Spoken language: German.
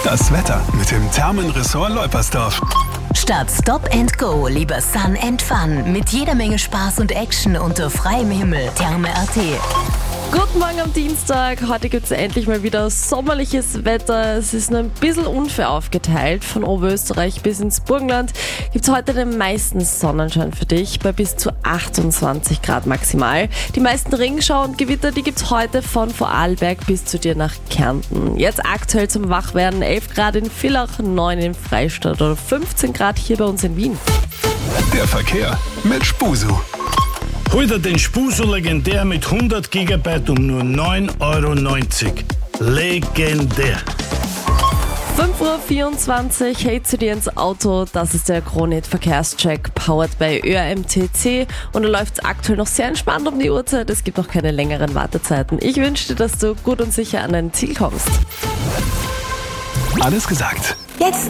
Das Wetter mit dem Thermenressort Leupersdorf. Statt Stop and Go lieber Sun and Fun mit jeder Menge Spaß und Action unter freiem Himmel. Therme.at. Guten Morgen am Dienstag. Heute gibt es endlich mal wieder sommerliches Wetter. Es ist nur ein bisschen unfair aufgeteilt. Von Oberösterreich bis ins Burgenland gibt es heute den meisten Sonnenschein für dich bei bis zu 28 Grad maximal. Die meisten Regenschauer und Gewitter, die gibt es heute von Vorarlberg bis zu dir nach Kärnten. Jetzt aktuell zum Wachwerden 11 Grad in Villach, 9 in Freistadt oder 15 Grad hier bei uns in Wien. Der Verkehr mit Spusu. Hol dir den Spusu legendär mit 100 GB um nur 9,90 €. Legendär. 5:24 Uhr, hey zu dir ins Auto, das ist der Kronit Verkehrscheck, powered by ÖAMTC und da läuft es aktuell noch sehr entspannt um die Uhrzeit, es gibt noch keine längeren Wartezeiten. Ich wünsche dir, dass du gut und sicher an dein Ziel kommst. Alles gesagt. Jetzt